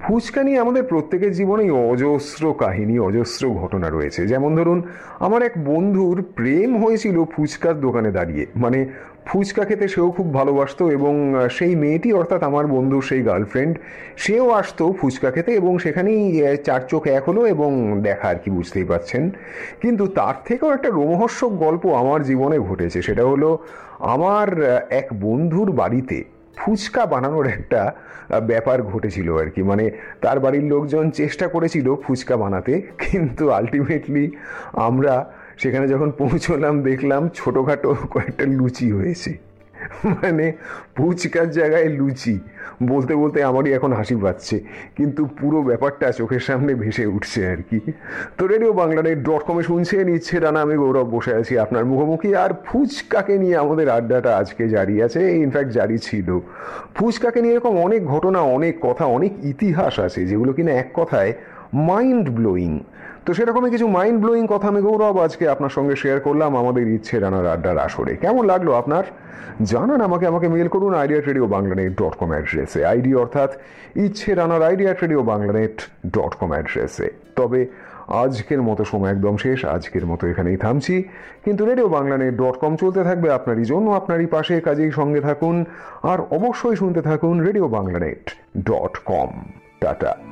ফুচকা নিয়ে আমাদের প্রত্যেকের জীবনেই অজস্র কাহিনী, অজস্র ঘটনা রয়েছে। যেমন ধরুন, আমার এক বন্ধুর প্রেম হয়েছিল ফুচকার দোকানে দাঁড়িয়ে। মানে ফুচকা খেতে সেও খুব ভালোবাসতো, এবং সেই মেয়েটি অর্থাৎ আমার বন্ধুর সেই গার্লফ্রেন্ড, সেও আসতো ফুচকা খেতে, এবং সেখানেই চার চোখ এক হলো এবং দেখা আর কি, বুঝতেই পারছেন। কিন্তু তার থেকেও একটা রোমহর্ষক গল্প আমার জীবনে ঘটেছে। সেটা হলো, আমার এক বন্ধুর বাড়িতে ফুচকা বানানোর একটা ব্যাপার ঘটেছিল আর কি। মানে তার বাড়ির লোকজন চেষ্টা করেছিল ফুচকা বানাতে, কিন্তু আলটিমেটলি আমরা সেখানে যখন পৌঁছলাম দেখলাম ছোটোখাটো কয়েকটা লুচি হয়েছে। মানে ফুচকার জায়গায় লুচি, বলতে বলতে আমারই এখন হাসি পাচ্ছে, কিন্তু পুরো ব্যাপারটা চোখের সামনে ভেসে উঠছে আর কি। তো রেডিও বাংলানেট.com শুনছেন ইচ্ছে ডানা, আমি গৌরব বসে আছি আপনার মুখোমুখি। আর ফুচকাকে নিয়ে আমাদের আড্ডাটা আজকে জারি আছে, ইনফ্যাক্ট জারি ছিল। ফুচকাকে নিয়ে এরকম অনেক ঘটনা, অনেক কথা, অনেক ইতিহাস আছে যেগুলো কিনা এক কথায় মাইন্ড ব্লোয়িং। তো সেরকমই কিছু মাইন্ড ব্লোয়িং কথা আমি গৌরব আজকে আপনার সঙ্গে শেয়ার করলাম আমাদের ইচ্ছে রানার আড্ডার আসরে। কেমন লাগলো আপনার জানান আমাকে। মেল করুন idea@radioBanglanet.com অ্যাড্রেসে, আইডি অর্থাৎ ইচ্ছে রানার idea@radioBanglanet.com অ্যাড্রেসে। তবে আজকের মতো সময় একদম শেষ, আজকের মতো এখানেই থামছি। কিন্তু radioBanglanet.com চলতে থাকবে আপনারই জন্য, আপনারই পাশে। কাজেই সঙ্গে থাকুন আর অবশ্যই শুনতে থাকুন radioBanglanet.com। টাটা।